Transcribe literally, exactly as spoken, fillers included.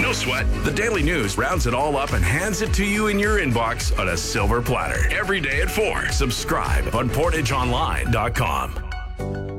No sweat. The Daily News rounds it all up and hands it to you in your inbox on a silver platter. Every day at four. Subscribe on portage online dot com.